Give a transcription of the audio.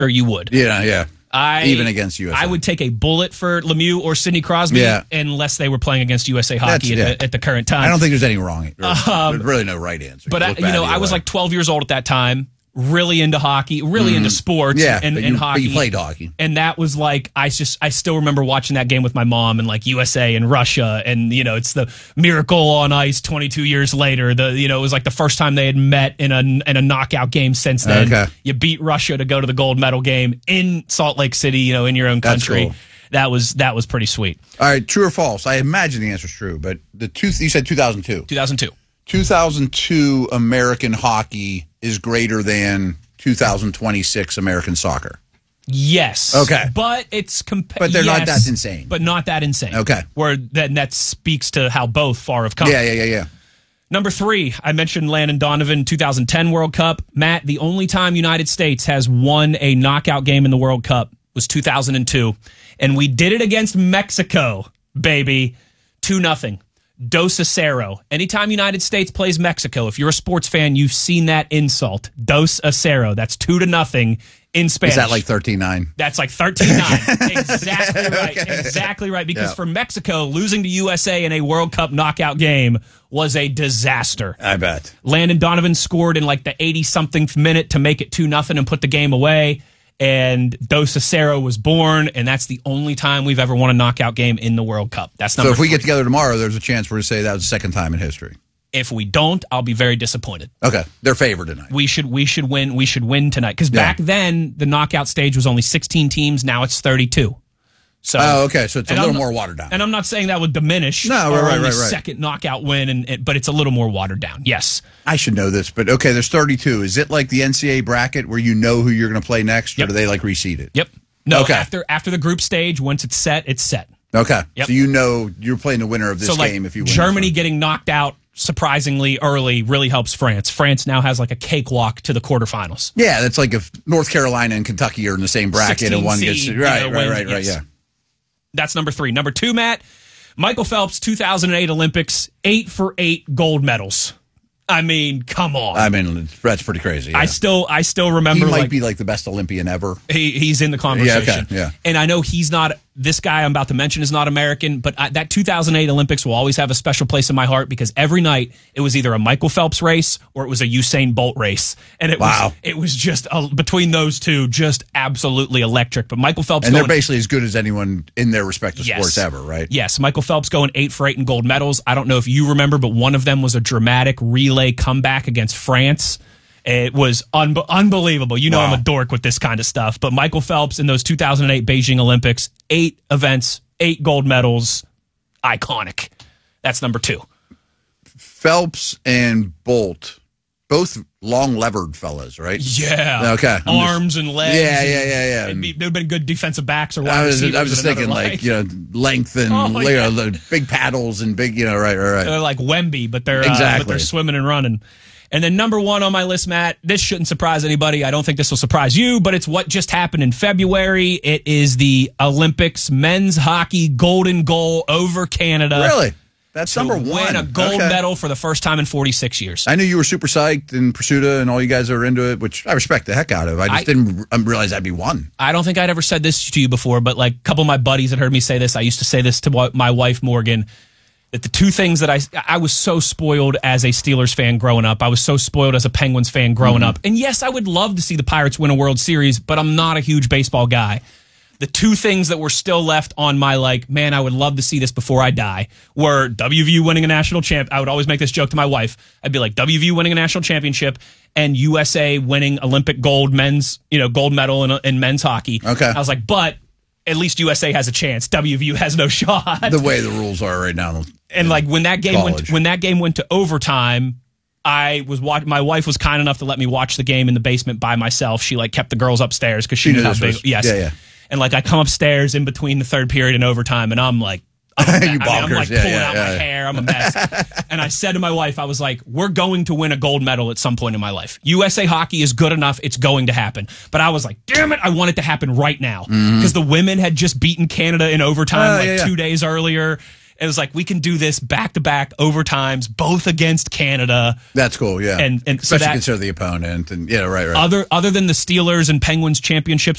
or you would? Yeah. Even against USA. I would take a bullet for Lemieux or Sidney Crosby unless they were playing against USA Hockey at the current time. I don't think there's any wrong. There's really no right answer. But, I was like 12 years old at that time, really into hockey, really into sports and hockey. But you played hockey. And that was like, I still remember watching that game with my mom and like USA and Russia. And, it's the miracle on ice 22 years later. It was like the first time they had met in a knockout game since then. Okay. You beat Russia to go to the gold medal game in Salt Lake City, in your own country. That's cool. That was pretty sweet. All right, true or false? I imagine the answer's true, but you said 2002. 2002. 2002 American hockey is greater than 2026 American soccer. Yes. Okay. But it's but they're not that insane. But not that insane. Okay. Where that speaks to how both far have come. Yeah. Number 3, I mentioned Landon Donovan 2010 World Cup. Matt, the only time United States has won a knockout game in the World Cup was 2002. And we did it against Mexico, baby. 2-0. Dos a cero. Anytime United States plays Mexico, if you're a sports fan, you've seen that insult. Dos a cero. That's 2-0 in Spanish. Is that like 13-9? That's like 13-9. Exactly right. Okay. Exactly right. Because for Mexico, losing to USA in a World Cup knockout game was a disaster. I bet. Landon Donovan scored in like the 80-something minute to make it 2-0 and put the game away. And Dos a cero was born, and that's the only time we've ever won a knockout game in the World Cup. That's number 3. So if we get together tomorrow, there's a chance we're going to say that was the second time in history. If we don't, I'll be very disappointed. Okay, they're favored tonight. We should win. We should win tonight because back then the knockout stage was only 16 teams. Now it's 32. So, okay, so it's a little more watered down. And I'm not saying that would diminish our second knockout win, but it's a little more watered down. Yes. I should know this, but okay, there's 32. Is it like the NCAA bracket where you know who you're going to play next, or do they like reseed it? Yep. No, after the group stage, once it's set, it's set. Okay. Yep. So you're playing the winner of this game if you win. Germany getting knocked out surprisingly early really helps France. France now has like a cakewalk to the quarterfinals. Yeah, that's like if North Carolina and Kentucky are in the same bracket and one gets right. Yeah. That's number 3. Number 2, Matt, Michael Phelps, 2008 Olympics, 8 for 8 gold medals. I mean, come on. I mean, that's pretty crazy. Yeah. I still remember. He might be like the best Olympian ever. He's in the conversation. Yeah, okay, And I know he's not. This guy I'm about to mention is not American, but that 2008 Olympics will always have a special place in my heart because every night it was either a Michael Phelps race or it was a Usain Bolt race, and it was just between those two, just absolutely electric. But Michael Phelps, and they're basically as good as anyone in their respective sports ever, right? Yes, Michael Phelps going 8 for 8 in gold medals. I don't know if you remember, but one of them was a dramatic relay comeback against France. It was unbelievable. I'm a dork with this kind of stuff. But Michael Phelps in those 2008 Beijing Olympics, 8 events, 8 gold medals, iconic. That's number 2. Phelps and Bolt, both long-levered fellas, right? Yeah. Okay. Arms and legs. Yeah. They've been good defensive backs or wide receivers. I was just thinking length and the big paddles and big, right. They're like Wemby, but they're swimming and running. And then number 1 on my list, Matt, this shouldn't surprise anybody. I don't think this will surprise you, but it's what just happened in February. It is the Olympics men's hockey golden goal over Canada. Really? That's number 1. Win a gold medal for the first time in 46 years. I knew you were super psyched in Pursuta and all you guys are into it, which I respect the heck out of. I just didn't realize that'd be 1. I don't think I'd ever said this to you before, but like a couple of my buddies had heard me say this. I used to say this to my wife, Morgan, that the 2 things that I was so spoiled as a Steelers fan growing up. I was so spoiled as a Penguins fan growing up. And yes, I would love to see the Pirates win a World Series, but I'm not a huge baseball guy. The 2 things that were still left on my man, I would love to see this before I die, were WVU winning a national champ. I would always make this joke to my wife. I'd be like, WVU winning a national championship and USA winning Olympic gold gold medal in men's hockey. Okay. I was like, but at least USA has a chance. WVU has no shot. The way the rules are right now. And when that game went to overtime, my wife was kind enough to let me watch the game in the basement by myself. She kept the girls upstairs because she knew how big. Yes. Yeah. And I come upstairs in between the third period and overtime, and I'm like, I'm pulling out my hair. I'm a mess. And I said to my wife, I was like, we're going to win a gold medal at some point in my life. USA hockey is good enough. It's going to happen. But I was like, damn it, I want it to happen right now. Because the women had just beaten Canada in overtime 2 days earlier. It was like, we can do this back-to-back overtimes, both against Canada. That's cool, yeah. And especially consider the opponent. And yeah, right. Other than the Steelers and Penguins championships